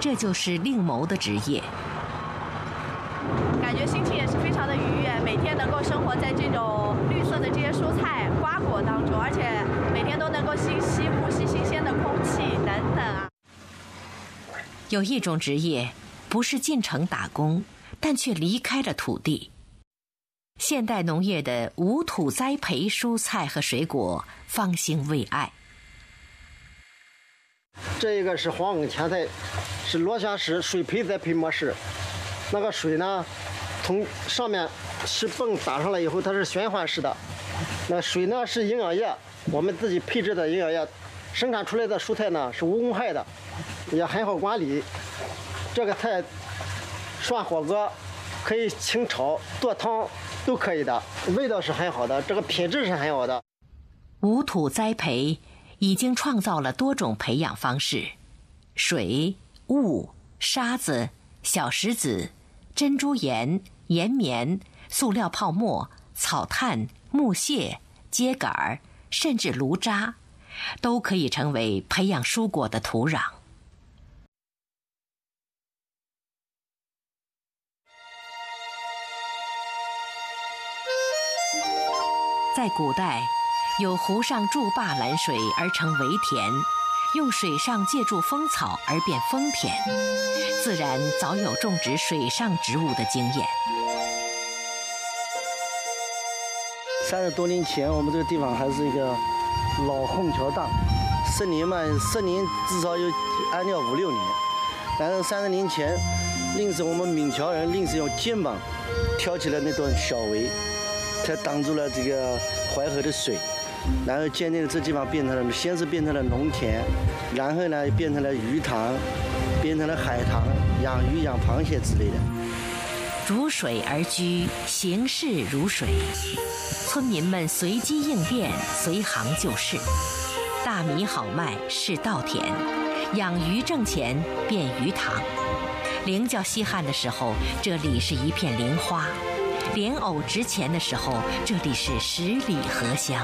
这就是令谋的职业。 感觉心情也是非常的愉悦，每天能够生活在这种绿色的这些蔬菜瓜果当中，而且每天都能够呼吸新鲜的空气等等啊。 有一种职业不是进城打工，但却离开了土地。现代农业的无土栽培蔬菜和水果方兴未艾。 这一个是黄瓮甜菜，是罗霞式水培栽培模式。那个水呢，从上面石泵打上来以后，它是循环式的。那水呢是营养液，我们自己配置的营养液，生产出来的蔬菜呢是无公害的，也很好管理。这个菜涮火锅可以清炒、做汤都可以的，味道是很好的，这个品质是很好的。 无土栽培已经创造了多种培养方式，水、雾、沙子、小石子、珍珠岩、岩棉、塑料泡沫、草炭、木屑、秸秆，甚至炉渣，都可以成为培养蔬果的土壤。在古代，有湖上筑坝拦水而成围田，用水上借助风草而变丰田，自然早有种植水上植物的经验。 30多年前，我们这个地方还是一个老虹桥荡，10年嘛，10年至少有安掉5、6年。但是30年前，临时我们闽桥人临时用肩膀挑起了那段小围，才挡住了这个淮河的水。然后渐渐的这地方变成了，先是变成了农田，然后呢变成了鱼塘，变成了海塘，养鱼养螃蟹之类的。 如水而居，行事如水，村民们随机应变，随行就市。大米好卖是稻田，养鱼挣钱变鱼塘。菱角稀罕的时候，这里是一片菱花；莲藕值钱的时候，这里是10里荷香。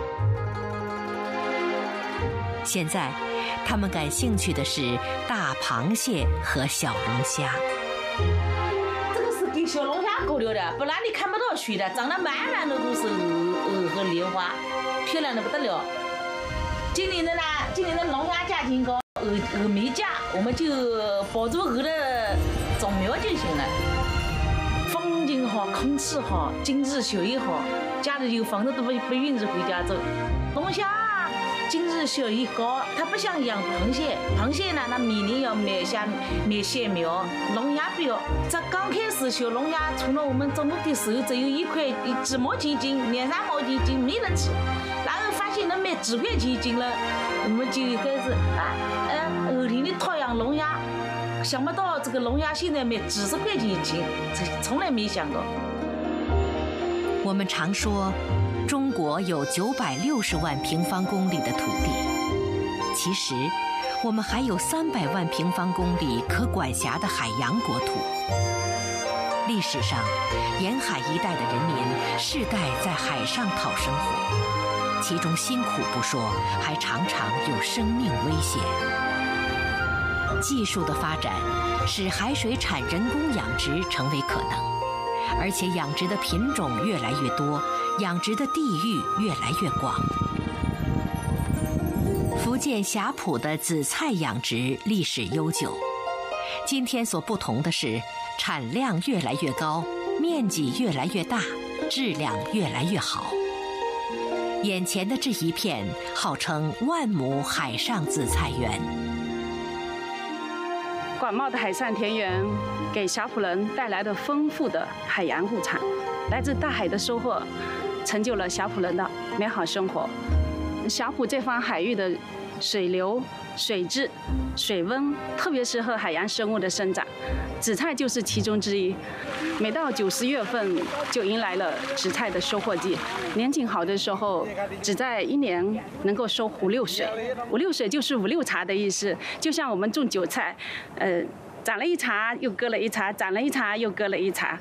现在，他们感兴趣的是大螃蟹和小龙虾。 这个是给小龙虾搞掉的，不然你看不到水的，长得满满的都是藕和莲花，漂亮的不得了。今年的龙虾价钱高，藕没价，我们就保住藕的种苗就行了。风景好，空气好，经济效益好，家里有房子都不允许回家走。龙虾经济效益高，它不像养螃蟹，螃蟹呢，它每年要买蟹苗，龙虾不要。这刚开始小龙虾，除了我们种的时候只有几毛钱一斤，2、3毛钱一斤，没人吃。然后发现能卖几块钱一斤了，我们就开始后天的套养龙虾。想不到这个龙虾现在卖几10块钱一斤，这从来没想到。 我们常说，中国有960万平方公里的土地，其实我们还有300万平方公里可管辖的海洋国土。历史上，沿海一带的人民世代在海上讨生活，其中辛苦不说，还常常有生命危险。技术的发展使海水产人工养殖成为可能，而且养殖的品种越来越多，养殖的地域越来越广。福建霞浦的紫菜养殖历史悠久，今天所不同的是，产量越来越高，面积越来越大，质量越来越好。眼前的这一片号称万亩海上紫菜园。 广袤的海上田园给霞浦人带来了丰富的海洋物产，来自大海的收获成就了霞浦人的美好生活。霞浦这方海域的水流、水质、水温特别适合海洋生物的生长，紫菜就是其中之一。每到90月份就迎来了紫菜的收获季，年景好的时候，紫菜1年能够收5、6水，5、6水就是5、6茬的意思。就像我们种韭菜，长了1茬又割了1茬，长了1茬又割了1茬。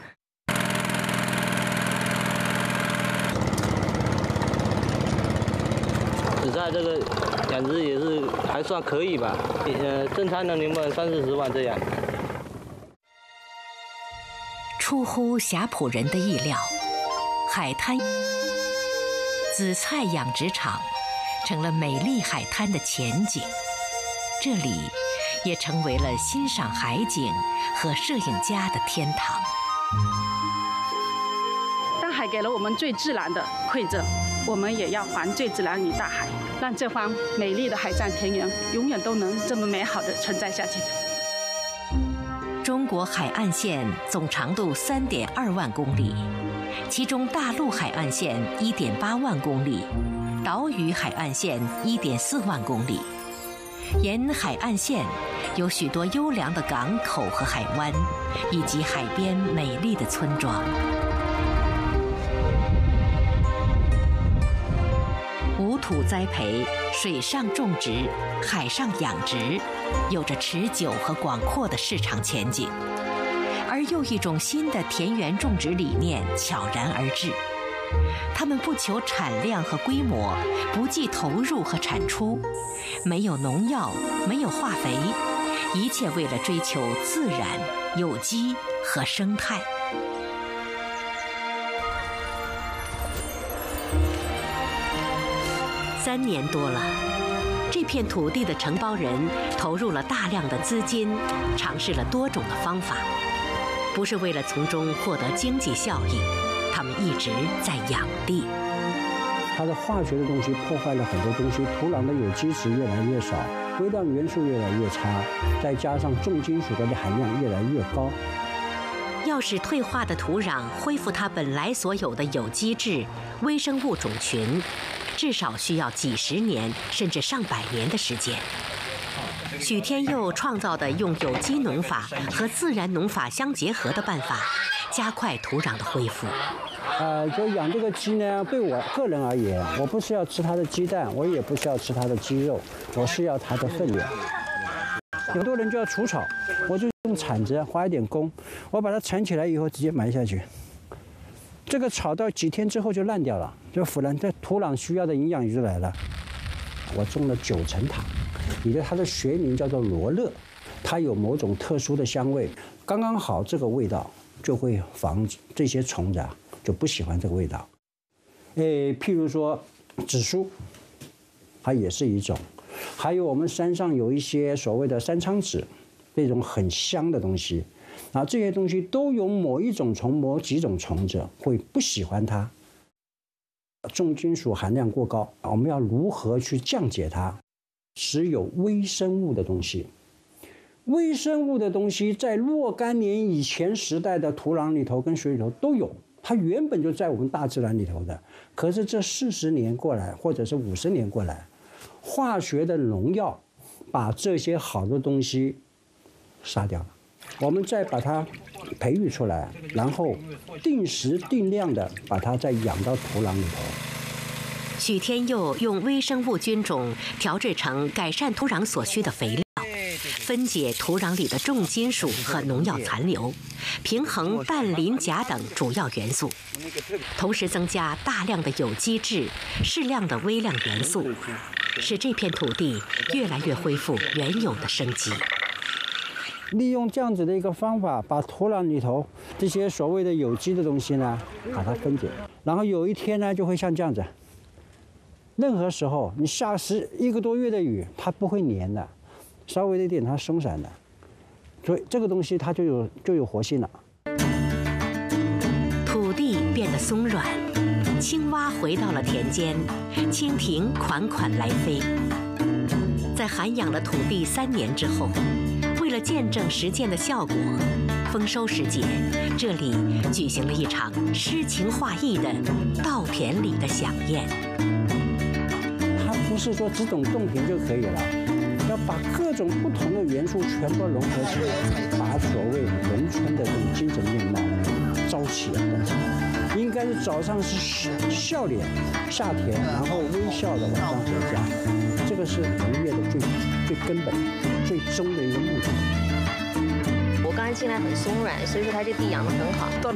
紫菜这个养殖也是还算可以吧，正常能30、40万这样。 出乎霞浦人的意料，海滩紫菜养殖场成了美丽海滩的前景，这里也成为了欣赏海景和摄影家的天堂。 大海给了我们最自然的馈赠，我们也要还最自然于大海，让这方美丽的海上田园永远都能这么美好的存在下去。 中国海岸线总长度3.2万公里，其中大陆海岸线1.8万公里，岛屿海岸线1.4万公里。沿海岸线有许多优良的港口和海湾，以及海边美丽的村庄。无土栽培、水上种植、海上养殖，有着持久和广阔的市场前景。而又一种新的田园种植理念悄然而至，他们不求产量和规模，不计投入和产出，没有农药，没有化肥，一切为了追求自然、有机和生态。3年多了，这片土地的承包人投入了大量的资金，尝试了多种的方法，不是为了从中获得经济效益，他们一直在养地。 它的化学的东西破坏了很多东西，土壤的有机质越来越少，微量元素越来越差，再加上重金属的含量越来越高。 要使退化的土壤恢复它本来所有的有机质、微生物种群，至少需要几十年甚至上百年的时间。许天佑创造的用有机农法和自然农法相结合的办法，加快土壤的恢复。 就养这个鸡呢，对我个人而言，我不是要吃它的鸡蛋，我也不是要吃它的鸡肉，我是要它的粪料。有多人就要除草，我就用铲子花一点工，我把它铲起来以后直接埋下去。这个草到几天之后就烂掉了，就腐烂，这土壤需要的营养也就来了。我种了9层塔，也就它的学名叫做罗勒，它有某种特殊的香味，刚刚好这个味道就会防止这些虫子就不喜欢这个味道。譬如说紫苏，它也是一种，还有我们山上有一些所谓的山苍子，这种很香的东西。这些东西都有某一种虫、某几种虫子会不喜欢它，重金属含量过高，我们要如何去降解它？只有微生物的东西，微生物的东西在若干年以前时代的土壤里头跟水里头都有，它原本就在我们大自然里头的。可是这40年过来，或者是50年过来，化学的农药把这些好的东西杀掉了。我们再把它培育出来，然后定时定量的把它再养到土壤里头。 许天佑用微生物菌种调制成改善土壤所需的肥料，分解土壤里的重金属和农药残留，平衡氮、磷、钾等主要元素，同时增加大量的有机质、适量的微量元素，使这片土地越来越恢复原有的生机。 利用这样子的一个方法，把土壤里头这些所谓的有机的东西呢，把它分解，然后有一天呢，就会像这样子。任何时候你下1个多月的雨，它不会粘的，稍微的一点它松散的，所以这个东西它就有活性了。 土地变得松软，青蛙回到了田间，蜻蜓款款来飞。在涵养了土地3年之后，为了见证实践的效果，丰收时节，这里举行了一场诗情画意的稻田里的飨宴。 它不是说只懂种田就可以了，要把各种不同的元素全部融合起来，把所谓农村的这种精神面貌朝气登场。应该是早上是笑脸下田，然后微笑的晚上回家，这个是农业的最根本、最终的一个目的。 我刚才进来很松软，所以说它这地养得很好。